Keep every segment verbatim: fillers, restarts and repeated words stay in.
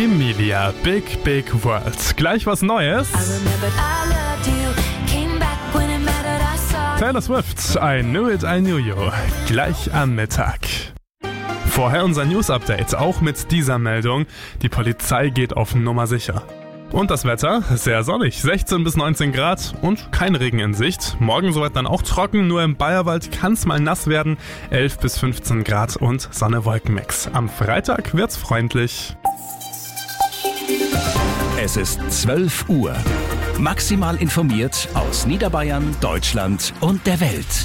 Emilia, Big Big World. Gleich was Neues. Taylor Swift, I Knew It, I Knew You. Gleich am Mittag. Vorher unser News-Update, auch mit dieser Meldung. Die Polizei geht auf Nummer sicher. Und das Wetter, sehr sonnig, sechzehn bis neunzehn Grad und kein Regen in Sicht. Morgen soweit dann auch trocken, nur im Bayerwald kann es mal nass werden. elf bis fünfzehn Grad und Sonne-Wolken-Mix. Am Freitag wird's freundlich. Es ist zwölf Uhr. Maximal informiert aus Niederbayern, Deutschland und der Welt.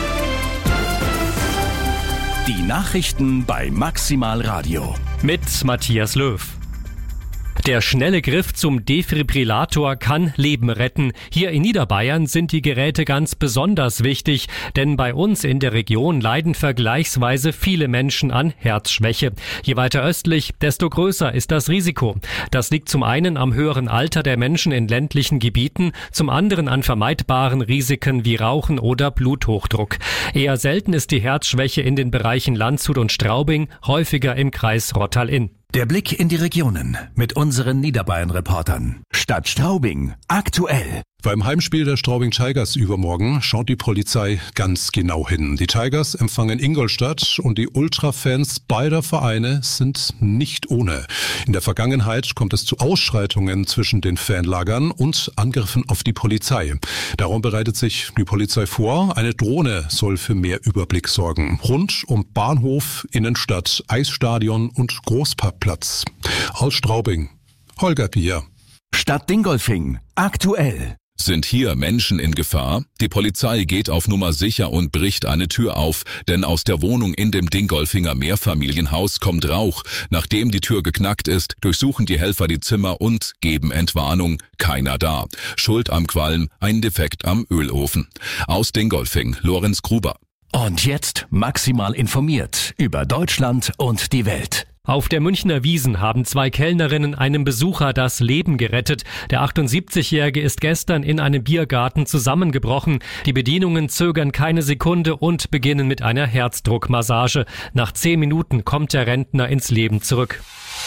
Die Nachrichten bei Maximal Radio. Mit Matthias Löw. Der schnelle Griff zum Defibrillator kann Leben retten. Hier in Niederbayern sind die Geräte ganz besonders wichtig, denn bei uns in der Region leiden vergleichsweise viele Menschen an Herzschwäche. Je weiter östlich, desto größer ist das Risiko. Das liegt zum einen am höheren Alter der Menschen in ländlichen Gebieten, zum anderen an vermeidbaren Risiken wie Rauchen oder Bluthochdruck. Eher selten ist die Herzschwäche in den Bereichen Landshut und Straubing, häufiger im Kreis Rottal-Inn. Der Blick in die Regionen mit unseren Niederbayern-Reportern. Stadt Straubing, aktuell. Beim Heimspiel der Straubing Tigers übermorgen schaut die Polizei ganz genau hin. Die Tigers empfangen Ingolstadt und die Ultrafans beider Vereine sind nicht ohne. In der Vergangenheit kommt es zu Ausschreitungen zwischen den Fanlagern und Angriffen auf die Polizei. Darum bereitet sich die Polizei vor. Eine Drohne soll für mehr Überblick sorgen. Rund um Bahnhof, Innenstadt, Eisstadion und Großparkplatz. Aus Straubing, Holger Bier. Stadt Dingolfing, aktuell. Sind hier Menschen in Gefahr? Die Polizei geht auf Nummer sicher und bricht eine Tür auf, denn aus der Wohnung in dem Dingolfinger Mehrfamilienhaus kommt Rauch. Nachdem die Tür geknackt ist, durchsuchen die Helfer die Zimmer und geben Entwarnung. Keiner da. Schuld am Qualm, ein Defekt am Ölofen. Aus Dingolfing, Lorenz Gruber. Und jetzt maximal informiert über Deutschland und die Welt. Auf der Münchner Wiesn haben zwei Kellnerinnen einem Besucher das Leben gerettet. Der achtundsiebzigjährige ist gestern in einem Biergarten zusammengebrochen. Die Bedienungen zögern keine Sekunde und beginnen mit einer Herzdruckmassage. Nach zehn Minuten kommt der Rentner ins Leben zurück.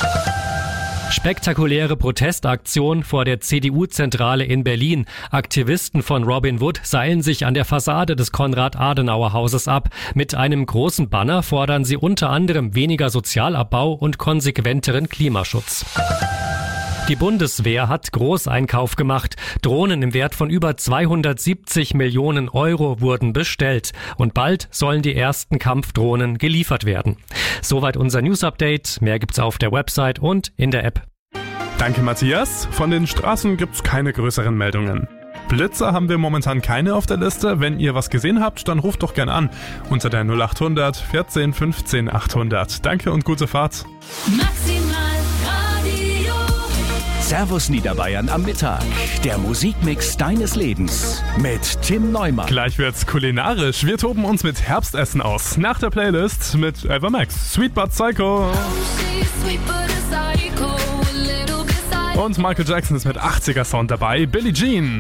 Spektakuläre Protestaktion vor der C D U-Zentrale in Berlin. Aktivisten von Robin Wood seilen sich an der Fassade des Konrad-Adenauer-Hauses ab. Mit einem großen Banner fordern sie unter anderem weniger Sozialabbau und konsequenteren Klimaschutz. Die Bundeswehr hat Großeinkauf gemacht. Drohnen im Wert von über zweihundertsiebzig Millionen Euro wurden bestellt. Und bald sollen die ersten Kampfdrohnen geliefert werden. Soweit unser News-Update. Mehr gibt's auf der Website und in der App. Danke, Matthias. Von den Straßen gibt's keine größeren Meldungen. Blitzer haben wir momentan keine auf der Liste. Wenn ihr was gesehen habt, dann ruft doch gern an. Unter der null acht hundert vierzehn fünfzehn achthundert. Danke und gute Fahrt. Maximal Radio. Servus Niederbayern am Mittag. Der Musikmix deines Lebens mit Tim Neumann. Gleich wird's kulinarisch. Wir toben uns mit Herbstessen aus. Nach der Playlist mit Ava Max, Sweet But Psycho. Und Michael Jackson ist mit achtziger-Sound dabei. Billie Jean.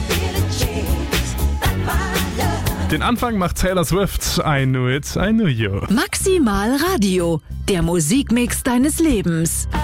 Den Anfang macht Taylor Swift. I Knew It, I Knew You. Maximal Radio. Der Musikmix deines Lebens.